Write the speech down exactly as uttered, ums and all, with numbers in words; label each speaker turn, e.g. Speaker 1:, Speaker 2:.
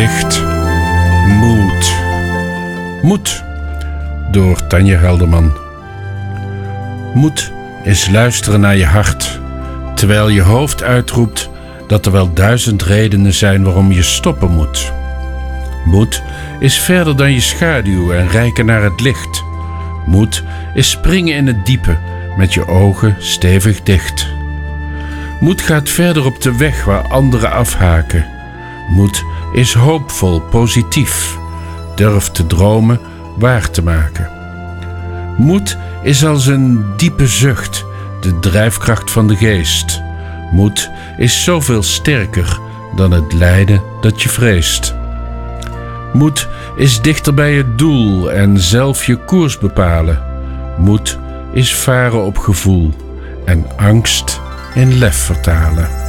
Speaker 1: gedicht Moed. Moed door Tanja Gelderman. Moed is luisteren naar je hart, terwijl je hoofd uitroept dat er wel duizend redenen zijn waarom je stoppen moet. Moed is verder dan je schaduw en reiken naar het licht. Moed is springen in het diepe met je ogen stevig dicht. Moed gaat verder op de weg waar anderen afhaken. Moed is hoopvol, positief, durft te dromen waar te maken. Moed is als een diepe zucht, de drijfkracht van de geest. Moed is zoveel sterker dan het lijden dat je vreest. Moed is dichter bij het doel en zelf je koers bepalen. Moed is varen op gevoel en angst in lef vertalen.